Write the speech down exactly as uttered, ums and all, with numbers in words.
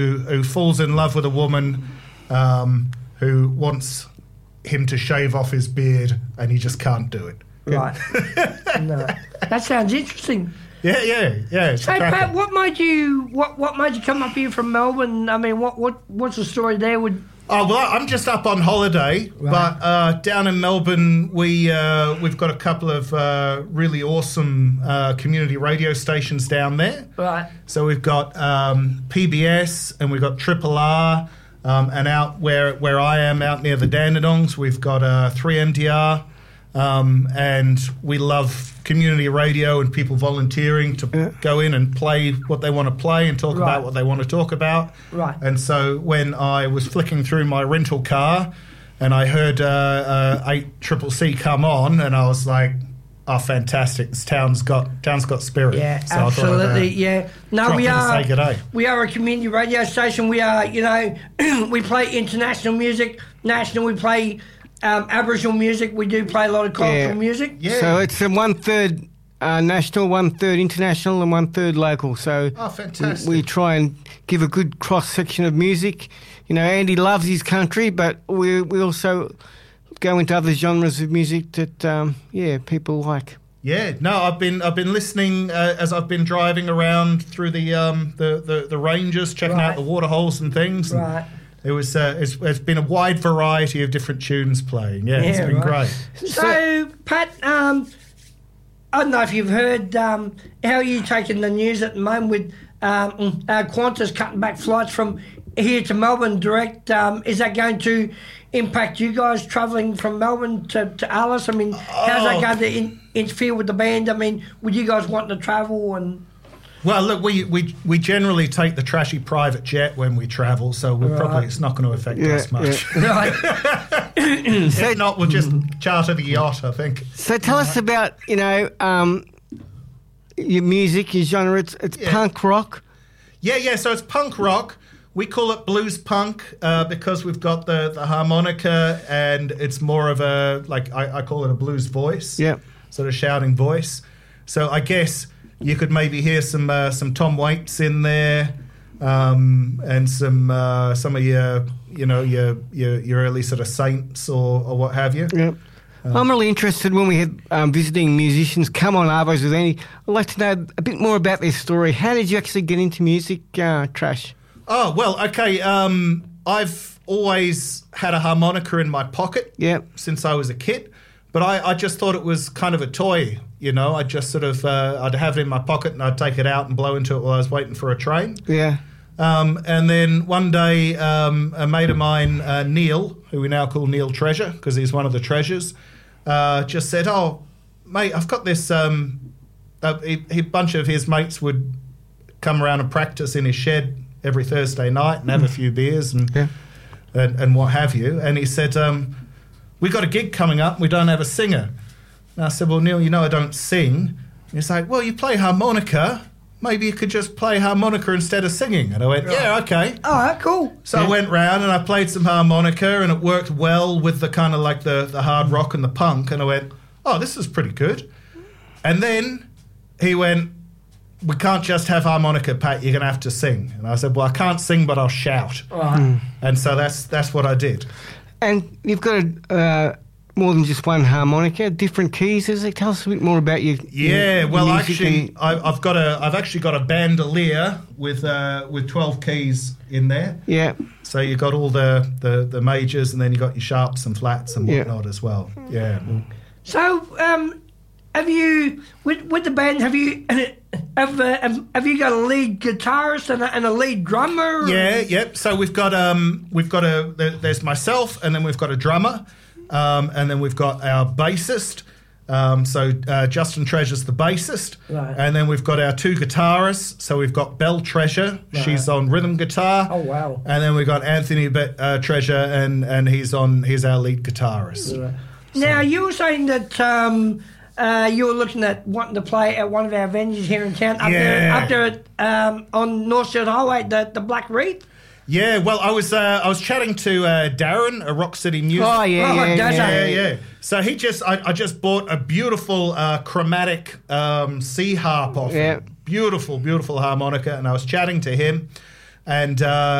who, who falls in love with a woman um, who wants him to shave off his beard, and he just can't do it. Right. No. That sounds interesting. Yeah, yeah, yeah. So, Pat, what made you what what made you come up here from Melbourne? I mean, what, what what's the story there? With Oh well, I'm just up on holiday, Right. but uh, down in Melbourne, we uh, we've got a couple of uh, really awesome uh, community radio stations down there. right, So we've got um, P B S and we've got Triple R, um, and out where where I am, out near the Dandenongs, we've got uh, three M T R, um, and we love community radio and people volunteering to Yeah. go in and play what they want to play and talk Right. about what they want to talk about. Right. And so when I was flicking through my rental car and I heard uh, uh, eight Triple C come on, and I was like, "Oh, fantastic! This town's got town's got spirit." yeah, So I thought I'd, absolutely, uh, yeah. No, drop we in and are say g'day. we are a community radio station. We are, you know, we play international music, national. We play um, Aboriginal music. We do play a lot of cultural Yeah. music. Yeah. So it's a one third uh, national, one third international, and one third local. So Oh, fantastic. we, we try and give a good cross section of music. You know, Andy loves his country, but we we also go into other genres of music that um, yeah people like. Yeah, no, I've been I've been listening uh, as I've been driving around through the um, the, the the ranges, checking Right. out the water holes and things. and Right. It was uh, it's, it's been a wide variety of different tunes playing. Yeah, it's Yeah, been right. great. So, Pat, um, I don't know if you've heard um, how are you taking the news at the moment with um, uh, Qantas cutting back flights from here to Melbourne direct. Um, is that going to impact you guys travelling from Melbourne to, to Alice? I mean, how's that Oh. going to in, interfere with the band? I mean, would you guys want to travel and... Well, look, we, we we generally take the trashy private jet when we travel, so we're Right. probably it's not going to affect Yeah, us much. Right. If not, we'll just charter the yacht, I think. So tell us about you know um, your music, your genre. It's it's Yeah. punk rock. Yeah, yeah. So it's punk rock. We call it blues punk uh, because we've got the, the harmonica, and it's more of a like I, I call it a blues voice. Yeah. Sort of shouting voice. So I guess you could maybe hear some uh, some Tom Waits in there, um, and some uh, some of your you know your your, your early sort of Saints or, or what have you. Yeah. I'm really interested when we had um, visiting musicians come on Arvos with Andy. I'd like to know a bit more about their story. How did you actually get into music, uh, Trash? Oh, well, okay. Um, I've always had a harmonica in my pocket Yeah. since I was a kid, but I, I just thought it was kind of a toy, you know. I'd just sort of, uh, I'd have it in my pocket and I'd take it out and blow into it while I was waiting for a train. Yeah. Um, and then one day, um, a mate of mine, uh, Neil, who we now call Neil Treasure because he's one of the treasures, uh, just said, "Oh, mate, I've got this." Um, a, a bunch of his mates would come around and practice in his shed every Thursday night and have a few beers and Yeah. and, and what have you. And he said, um, "We got a gig coming up. We don't have a singer." And I said, "Well, Neil, you know I don't sing." And he's like, "Well, you play harmonica. Maybe you could just play harmonica instead of singing." And I went, "Yeah, okay." All right, cool. So I went round and I played some harmonica, and it worked well with the kind of like the, the hard rock and the punk. And I went, "Oh, this is pretty good." And then he went, "We can't just have harmonica, Pat. You're going to have to sing." And I said, "Well, I can't sing, but I'll shout." All right. And so that's that's what I did. And you've got a, uh, more than just one harmonica, different keys. Is it? Tell us a bit more about your Yeah, your well, music actually, and- I, I've got a I've actually got a bandolier with uh, with twelve keys in there. yeah. So you got all the, the, the majors, and then you got your sharps and flats and Yeah. whatnot as well. Yeah. So, um, have you with with the band? Have you have uh, have, have you got a lead guitarist and a, and a lead drummer? Yeah, yep. So we've got um we've got a there, there's myself, and then we've got a drummer, um, and then we've got our bassist. Um, so uh, Justin Treasure's the bassist, Right. and then we've got our two guitarists. So we've got Belle Treasure, Right. she's on rhythm guitar. Oh, wow. And then we've got Anthony Be- uh, Treasure, and and he's on he's our lead guitarist. Now you were saying that um, uh, you were looking at wanting to play at one of our venues here in town, up there, Yeah. up there at, um, on North Shield Highway, the the Black Reed. Yeah, well, I was uh, I was chatting to uh, Darren, a Rock City Music. Oh yeah, Oh, yeah, does yeah. Yeah, yeah. So he just, I, I just bought a beautiful uh, chromatic um, C harp off Yeah. him. Beautiful, beautiful harmonica, and I was chatting to him, and uh,